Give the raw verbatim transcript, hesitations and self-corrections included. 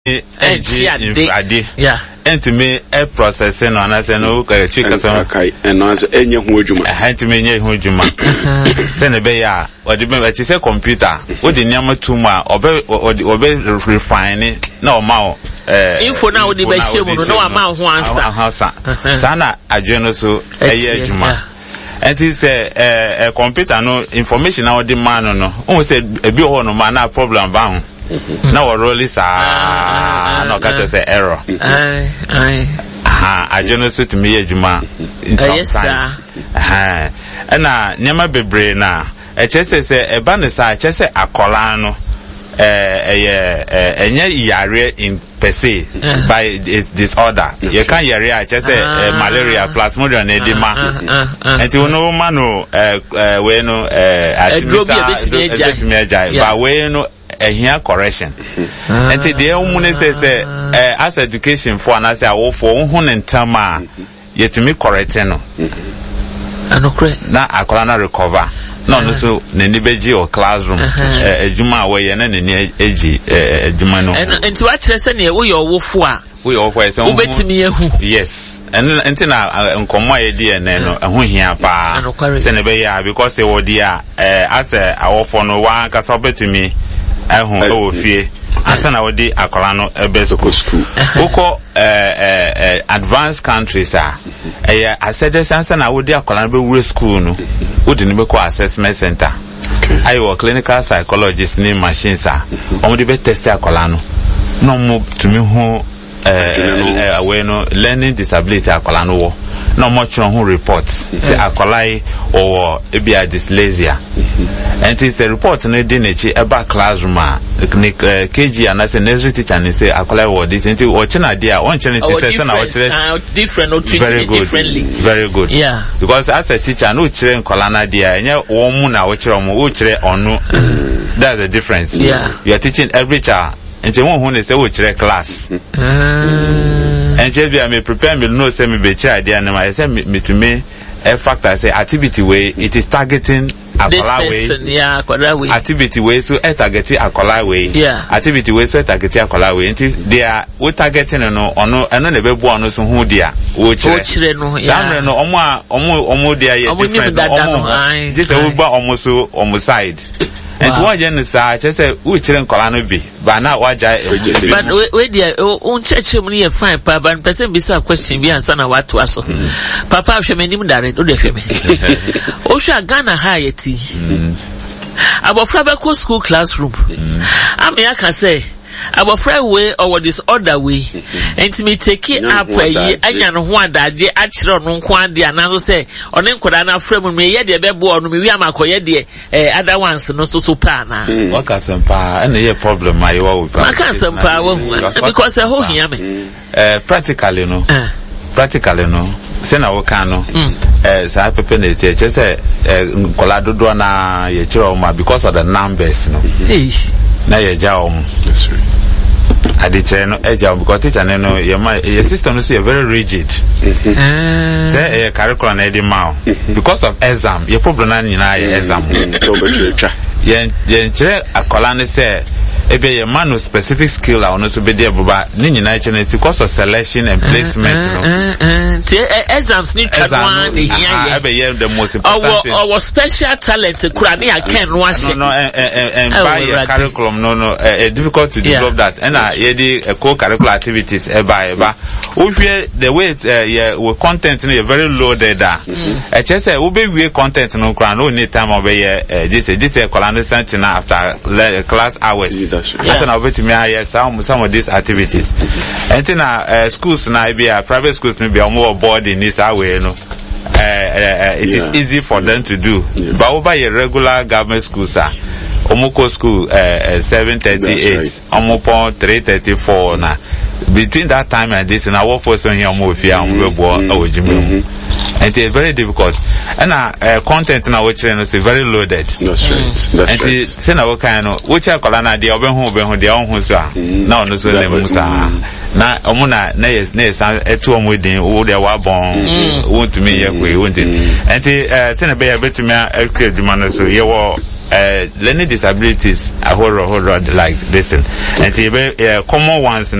infrade yeah entime e processing on as no chicken some kai and answer enye ho adwuma entime nye ho adwuma se ne be ya odi be e say computer odi nyama too ma obe obe refine na o ma o eh info na odi be shemu no na ma ho ansa sana adweno so eye adwuma enti say eh computer no information na odi man no o say e bi ho no ma na problem ba ho na we roll is ah no catch say error ai ai ah ajono so to me adwuma in sometimes ah na nyama bebre na e chese say e ba ne sa chese akola no eh eh enye yare in per se by disorder you can yare chese malaria plasmodium na edema enti wono ma no eh we no eh atimita ba we no a here correction. And the woman says, uh, as education for an as I will for one and tama yet to me correct no. And okay, now I can recover. No, no, so Nenibeji or classroom, a Juma way and any age, a Jumano. And to watch us any way or wolf. We always obey me. Yes, and until I come my idea and then who here pa Senebeya because they were dear as a for no one can obey to me. Ehun o fie asana we di akola no ebe school uko eh eh advanced countries ah eh asede sansa na we di akola no be wure school no we di me ko assessment center ayo clinical psychologist ni machines ah omo di be test akola no no mo tumi ho eh we no learning disability akola no wo no much on who report say akolai or ebia dyslexia and it's a report na dey nechi eba classroom a K G and as a nursery teacher and say akolai or this and o china dia on china say na o different or treat it differently very good yeah because as a teacher no chire nkola na dia enya wo mu na wo chire omo wo chire onu that's the difference yeah you are teaching every child and you won't say wo chire class and just be I may prepare me no say me be chair idea and I say me to me a factor say activity way it is targeting akola way yeah akola way activity way so e targeting akola way yeah activity way so e targeting akola way nti they are we targeting no ono eno na be bo ono so hu dia wo chire wo chire no yeah samre no omo a omo omo dia ye different omo just we ba omo so omo side and what you say just say we children kola no be but now waja but we dey on church me fine pa but person be say question be answer na what to aso papa hwe me nim direct o dey hwe me o hwe Ghana high ti abofra be ko school classroom am ya can say abofra way or this other way and me take it up eh anya no ho adaje a kire no nko ade ana so say one nkoda na frame me ye de be bo no me wi amakoye de eh other ones no so so pa na what can some pa and the problem my wo I can some pa because the whole hear me eh practically no practically no say na wo kan no eh say pepe na tie che say nkola dodo na ye kire o ma because of the numbers no na ye ja o that's right adiche no eja because teacher no your system is very rigid say a curriculum na dey ma because of exam your problem na nyina your exam yen yen chere akola ne say ebe ye man no specific skill a ono so be there buba ni nyina chere because of selection and placement no exams need to one the here ebe ye the most important thing our special talent kura ni aken no ahye no and by your curriculum no no difficult to develop that and ye the co-curricular activities eba eba we the way yeah we content no very loaded da e che say we be we content no kura no need time over here this this colonel something after class hours yeah. As an over me I some some of these activities and then uh, schools na be uh, private schools no be more board in this way no uh, uh, it yeah. is easy for them to do yeah. but over your regular government schools ah omoko school uh, seven thirty-eight omopo three thirty-four na between that time and this na work for so here omo fi am we bo awojime and it's very difficult and uh, content na we chire no is very loaded that's right that's and right and say na we kan no we chire kola na dia obenhu obenhu dia onhu so a na ono so le musa na omo na na na san etu omo din wo dia wa bon won to me ye kwe won tin and say na be ya betumi akreduma no so ye wo uh, learning disabilities ahodo ahodo like this and uh, common ones